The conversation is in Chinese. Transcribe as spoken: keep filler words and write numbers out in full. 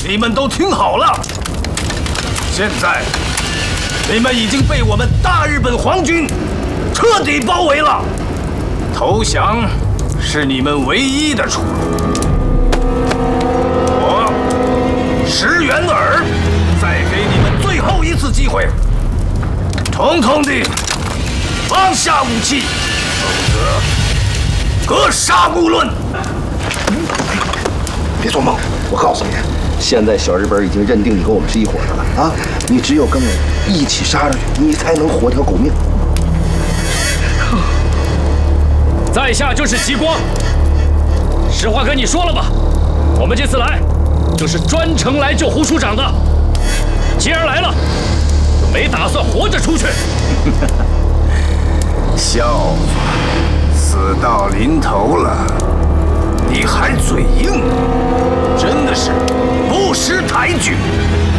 你们都听好了，现在你们已经被我们大日本皇军彻底包围了，投降是你们唯一的出路。我石原尔再给你们最后一次机会，统统地放下武器，否则格杀勿论。 别做梦！我告诉你，现在小日本已经认定你和我们是一伙的了啊！你只有跟我一起杀上去，你才能活条狗命。 在下就是极光。实话跟你说了吧，我们这次来就是专程来救胡署长的。既然来了，就没打算活着出去。 笑话，死到临头了，你还嘴硬，真的是不识抬举。